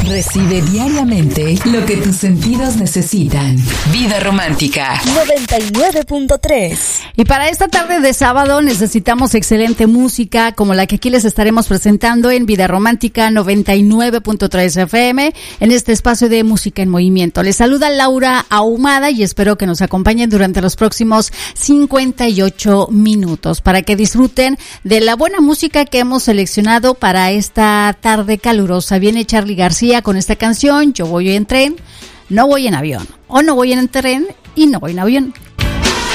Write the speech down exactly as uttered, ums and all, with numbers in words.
Recibe diariamente lo que tus sentidos necesitan. Vida Romántica noventa y nueve punto tres. Y para esta tarde de sábado necesitamos excelente música como la que aquí les estaremos presentando en Vida Romántica noventa y nueve punto tres F M en este espacio de música en movimiento. Les saluda Laura Ahumada y espero que nos acompañen durante los próximos cincuenta y ocho minutos para que disfruten de la buena música que hemos seleccionado para esta tarde calurosa. Viene Charly García con esta canción, Yo voy en tren, no voy en avión, o no voy en tren y no voy en avión.